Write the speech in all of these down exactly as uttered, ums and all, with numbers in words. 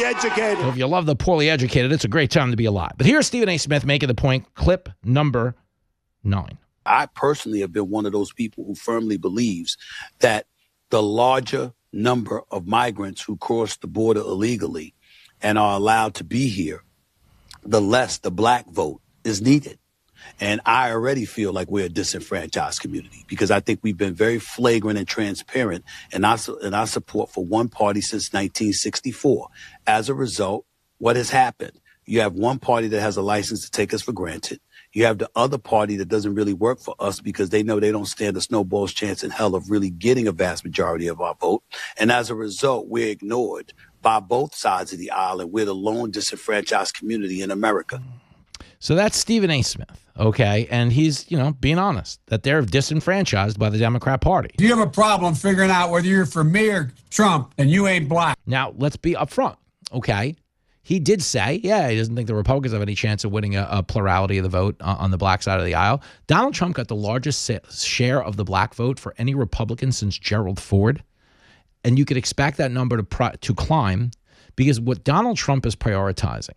educated. So if you love the poorly educated, it's a great time to be alive. But here's Stephen A. Smith making the point. Clip number nine. I personally have been one of those people who firmly believes that the larger number of migrants who cross the border illegally and are allowed to be here, the less the black vote is needed. And I already feel like we're a disenfranchised community because I think we've been very flagrant and transparent in our, in our support for one party since nineteen sixty-four. As a result, what has happened? You have one party that has a license to take us for granted. You have the other party that doesn't really work for us because they know they don't stand a snowball's chance in hell of really getting a vast majority of our vote. And as a result, we're ignored by both sides of the aisle, and we're the lone disenfranchised community in America. So that's Stephen A. Smith, okay? And he's, you know, being honest that they're disenfranchised by the Democrat Party. Do you have a problem figuring out whether you're for me or Trump and you ain't black? Now, let's be upfront, okay? He did say, yeah, he doesn't think the Republicans have any chance of winning a, a plurality of the vote uh, on the black side of the aisle. Donald Trump got the largest share of the black vote for any Republican since Gerald Ford. And you could expect that number to pro- to climb because what Donald Trump is prioritizing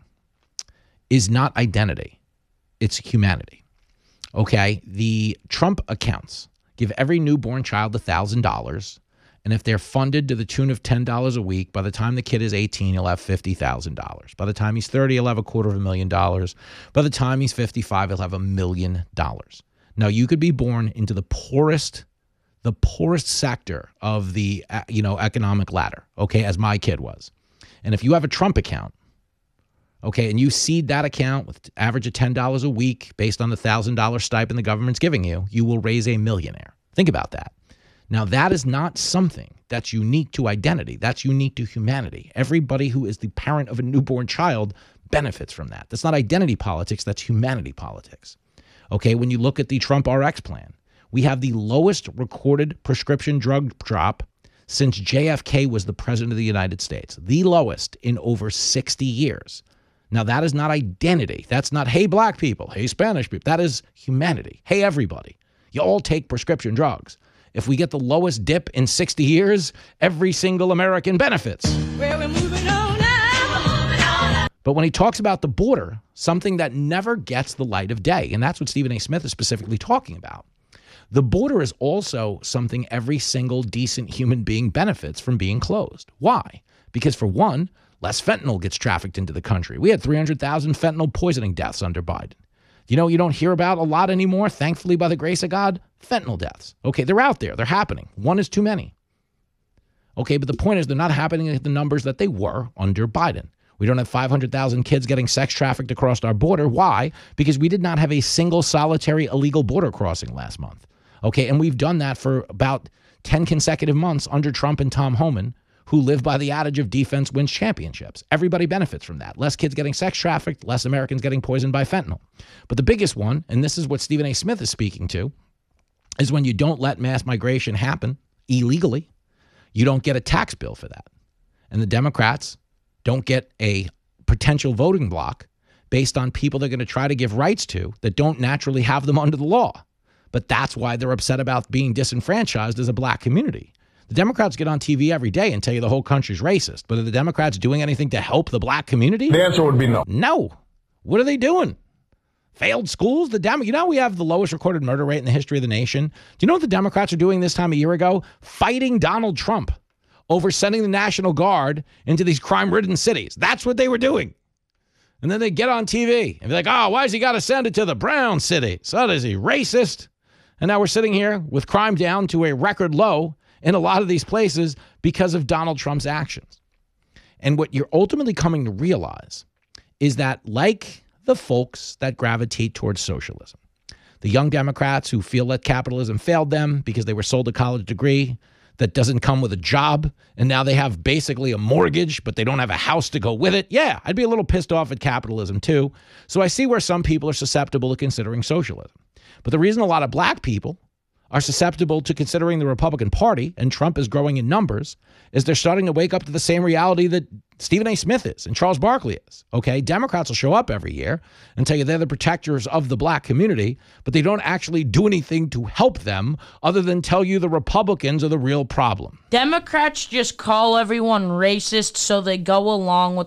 is not identity, it's humanity. Okay, the Trump accounts give every newborn child one thousand dollars, and if they're funded to the tune of ten dollars a week, by the time the kid is eighteen, he'll have fifty thousand dollars. By the time he's thirty, he'll have a quarter of a million dollars. By the time he's fifty-five, he'll have a million dollars. Now, you could be born into the poorest, the poorest sector of the, you know, economic ladder, okay, as my kid was. And if you have a Trump account, okay, and you seed that account with average of ten dollars a week based on the one thousand dollars stipend the government's giving you, you will raise a millionaire. Think about that. Now, that is not something that's unique to identity. That's unique to humanity. Everybody who is the parent of a newborn child benefits from that. That's not identity politics. That's humanity politics. Okay, when you look at the Trump R X plan, we have the lowest recorded prescription drug drop since J F K was the president of the United States. The lowest in over sixty years. Now, that is not identity. That's not, hey, black people, hey, Spanish people. That is humanity. Hey, everybody. You all take prescription drugs. If we get the lowest dip in sixty years, every single American benefits. Well, we're moving on now. We're moving on now. But when he talks about the border, something that never gets the light of day, and that's what Stephen A. Smith is specifically talking about. The border is also something every single decent human being benefits from being closed. Why? Because for one, less fentanyl gets trafficked into the country. We had three hundred thousand fentanyl poisoning deaths under Biden. You know, you don't hear about a lot anymore, thankfully, by the grace of God, fentanyl deaths. Okay, they're out there. They're happening. One is too many. Okay, but the point is they're not happening at the numbers that they were under Biden. We don't have five hundred thousand kids getting sex trafficked across our border. Why? Because we did not have a single solitary illegal border crossing last month. Okay, and we've done that for about ten consecutive months under Trump and Tom Homan, who live by the adage of defense wins championships. Everybody benefits from that. Less kids getting sex trafficked, less Americans getting poisoned by fentanyl. But the biggest one, and this is what Stephen A. Smith is speaking to, is when you don't let mass migration happen illegally, you don't get a tax bill for that. And the Democrats don't get a potential voting block based on people they're going to try to give rights to that don't naturally have them under the law. But that's why they're upset about being disenfranchised as a black community. The Democrats get on T V every day and tell you the whole country's racist. But are the Democrats doing anything to help the black community? The answer would be no. No. What are they doing? Failed schools? The Dem- You know, we have the lowest recorded murder rate in the history of the nation. Do you know what the Democrats are doing this time a year ago? Fighting Donald Trump over sending the National Guard into these crime-ridden cities. That's what they were doing. And then they get on T V and be like, oh, why has he got to send it to the brown city? So is he racist? And now we're sitting here with crime down to a record low in a lot of these places because of Donald Trump's actions. And what you're ultimately coming to realize is that, like the folks that gravitate towards socialism, the young Democrats who feel that capitalism failed them because they were sold a college degree that doesn't come with a job, and now they have basically a mortgage, but they don't have a house to go with it. Yeah, I'd be a little pissed off at capitalism too. So I see where some people are susceptible to considering socialism. But the reason a lot of black people are susceptible to considering the Republican Party, and Trump is growing in numbers, is they're starting to wake up to the same reality that Stephen A. Smith is and Charles Barkley is. Okay, Democrats will show up every year and tell you they're the protectors of the black community, but they don't actually do anything to help them other than tell you the Republicans are the real problem. Democrats just call everyone racist so they go along with